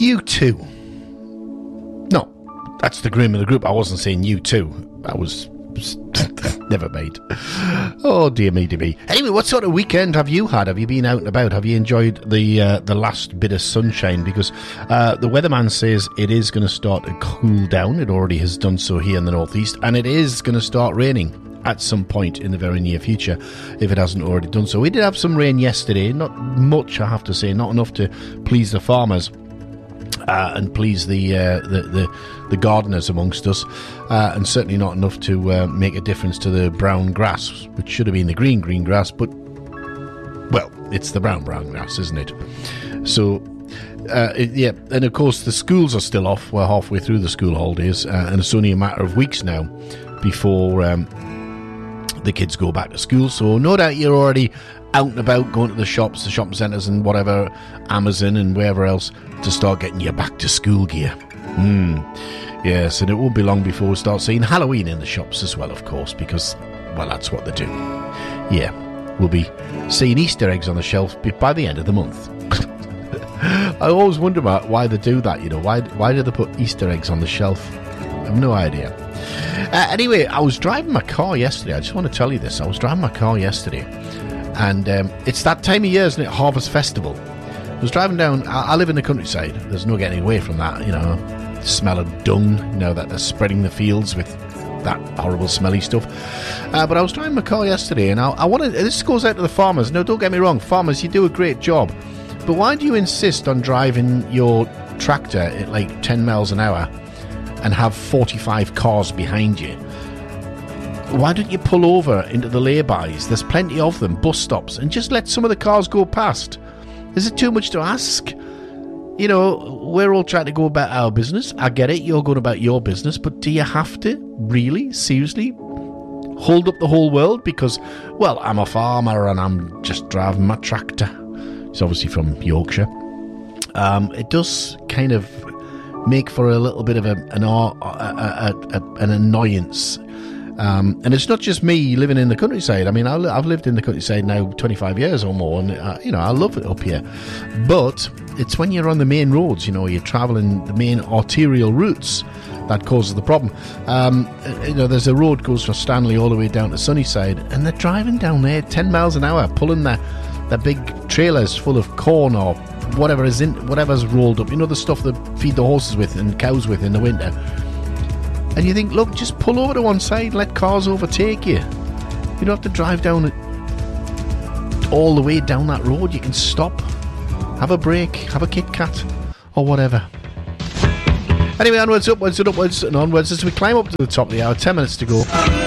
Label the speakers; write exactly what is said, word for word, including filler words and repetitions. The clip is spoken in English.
Speaker 1: U two. No, that's the Grim of the group. I wasn't saying U two. I was... Never mind. Oh dear me, dear me. Anyway, what sort of weekend have you had? Have you been out and about? Have you enjoyed the uh, the last bit of sunshine? Because uh, the weatherman says it is going to start to cool down. It already has done so here in the northeast, and it is going to start raining at some point in the very near future, if it hasn't already done so. We did have some rain yesterday, not much, I have to say, not enough to please the farmers. Uh, and please the, uh, the the the gardeners amongst us, uh, and certainly not enough to uh, make a difference to the brown grass, which should have been the green green grass, but well, it's the brown brown grass, isn't it? So uh, it, yeah, and of course the schools are still off. We're halfway through the school holidays, uh, and it's only a matter of weeks now before um, the kids go back to school. So no doubt you're already out and about, going to the shops, the shopping centres and whatever, Amazon and wherever else, to start getting your back to school gear. Mm. Yes, and it won't be long before we start seeing Halloween in the shops as well, of course, because, well, that's what they do. Yeah, we'll be seeing Easter eggs on the shelf by the end of the month. I always wonder about why they do that, you know, why why do they put Easter eggs on the shelf? I have no idea. Uh, anyway, I was driving my car yesterday. I just want to tell you this. I was driving my car yesterday, and um, it's that time of year, isn't it? Harvest Festival. I was driving down. I, I live in the countryside. There's no getting away from that, you know. The smell of dung, you know, that they're spreading the fields with that horrible smelly stuff. Uh, but I was driving my car yesterday, and I, I wanted. This goes out to the farmers. No, don't get me wrong, farmers, you do a great job. But why do you insist on driving your tractor at like ten miles an hour and have forty-five cars behind you? Why don't you pull over into the lay-bys? There's plenty of them, bus stops, and just let some of the cars go past. Is it too much to ask? You know, we're all trying to go about our business. I get it, you're going about your business, but do you have to, really, seriously, hold up the whole world? Because, well, I'm a farmer and I'm just driving my tractor. It's obviously from Yorkshire. Um, it does kind of make for a little bit of a, an, a, a, a, an annoyance. Um, and it's not just me living in the countryside. I mean, I've lived in the countryside now twenty-five years or more, and uh, you know, I love it up here. But it's when you're on the main roads, you know, you're travelling the main arterial routes, that causes the problem. Um, you know, there's a road goes from Stanley all the way down to Sunnyside, and they're driving down there ten miles an hour, pulling their their big trailers full of corn or whatever is in whatever's rolled up. You know, the stuff that feed the horses with and cows with in the winter. And you think, look, just pull over to one side, let cars overtake you. You don't have to drive down it all the way down that road. You can stop, have a break, have a Kit Kat, or whatever. Anyway, onwards, upwards, and upwards, and onwards as we climb up to the top of the hour. Ten minutes to go.